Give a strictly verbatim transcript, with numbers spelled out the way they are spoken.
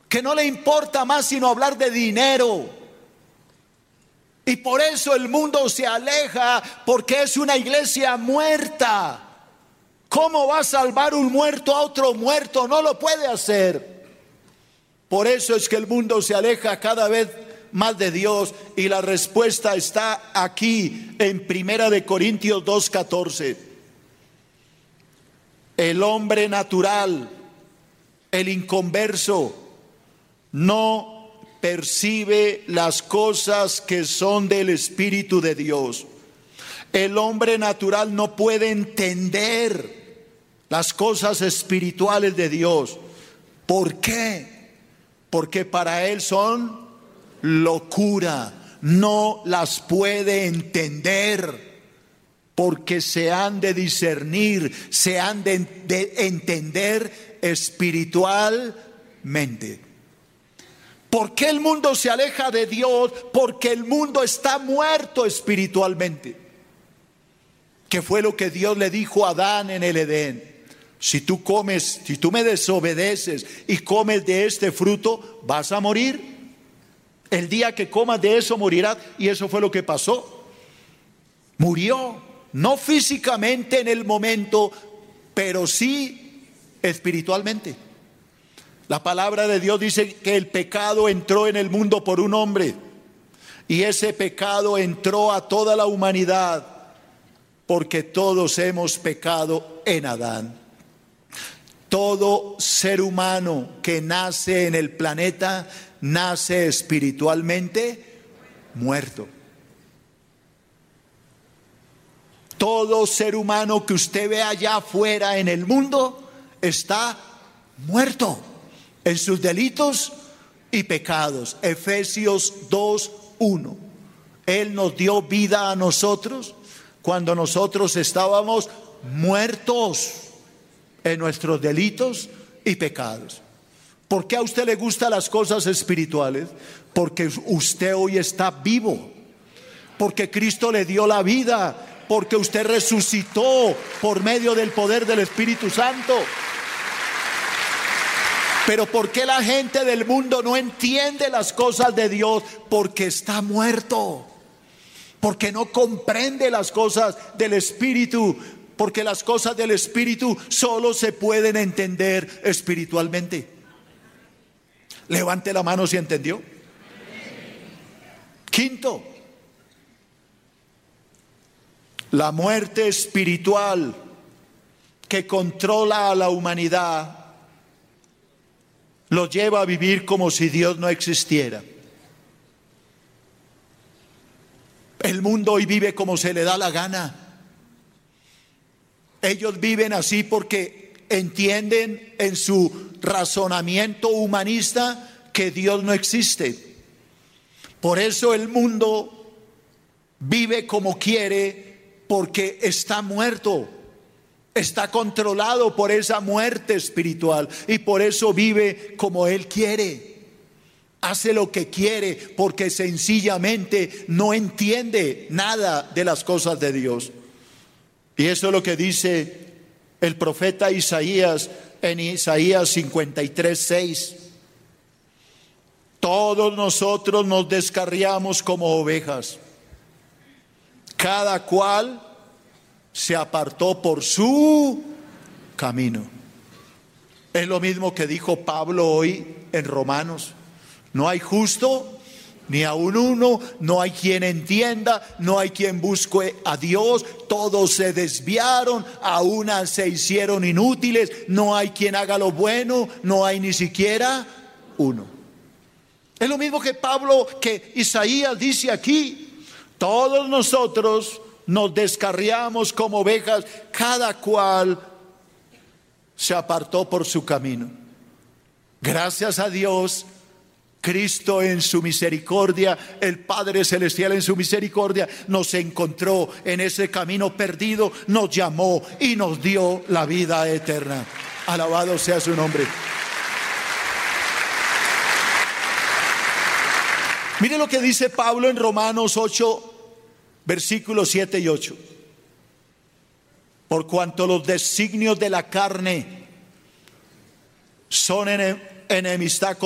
que no le importa más sino hablar de dinero. Y por eso el mundo se aleja, porque es una iglesia muerta. ¿Cómo va a salvar un muerto a otro muerto? No lo puede hacer. Por eso es que el mundo se aleja cada vez más de Dios, y la respuesta está aquí en Primera de Corintios dos catorce. El hombre natural, el inconverso, no percibe las cosas que son del Espíritu de Dios. El hombre natural no puede entender las cosas espirituales de Dios. ¿Por qué? Porque para él son locura, no las puede entender, porque se han de discernir, se han de, de entender espiritualmente. ¿Por qué el mundo se aleja de Dios? Porque el mundo está muerto espiritualmente. ¿Qué fue lo que Dios le dijo a Adán en el Edén? Si tú comes, si tú me desobedeces y comes de este fruto, vas a morir. El día que comas de eso morirás. Y eso fue lo que pasó. Murió, no físicamente en el momento, pero sí espiritualmente. La palabra de Dios dice que el pecado entró en el mundo por un hombre, y ese pecado entró a toda la humanidad, porque todos hemos pecado en Adán. Todo ser humano que nace en el planeta nace espiritualmente muerto. Todo ser humano que usted ve allá afuera en el mundo está muerto en sus delitos y pecados. Efesios dos uno. Él nos dio vida a nosotros cuando nosotros estábamos muertos en nuestros delitos y pecados. ¿Por qué a usted le gustan las cosas espirituales? Porque usted hoy está vivo, porque Cristo le dio la vida, porque usted resucitó por medio del poder del Espíritu Santo. Pero ¿por qué la gente del mundo no entiende las cosas de Dios? Porque está muerto, porque no comprende las cosas del Espíritu, porque las cosas del Espíritu solo se pueden entender espiritualmente. Levante la mano si entendió. Quinto, la muerte espiritual que controla a la humanidad lo lleva a vivir como si Dios no existiera. El mundo hoy vive como se le da la gana. Ellos viven así porque entienden en su razonamiento humanista que Dios no existe. Por eso el mundo vive como quiere, porque está muerto. Está controlado por esa muerte espiritual, y por eso vive como él quiere. Hace lo que quiere porque sencillamente no entiende nada de las cosas de Dios. Y eso es lo que dice el profeta Isaías en Isaías cincuenta y tres seis. Todos nosotros nos descarriamos como ovejas, cada cual se apartó por su camino. Es lo mismo que dijo Pablo hoy en Romanos. No hay justo ni aun uno, no hay quien entienda, no hay quien busque a Dios. Todos se desviaron, a una se hicieron inútiles. No hay quien haga lo bueno, no hay ni siquiera uno. Es lo mismo que Pablo, que Isaías dice aquí. Todos nosotros nos descarriamos como ovejas, cada cual se apartó por su camino. Gracias a Dios, Cristo en su misericordia, el Padre Celestial en su misericordia, nos encontró en ese camino perdido, nos llamó y nos dio la vida eterna. Alabado sea su nombre. Mire lo que dice Pablo en Romanos ocho, versículos siete y ocho. Por cuanto los designios de la carne son enemistad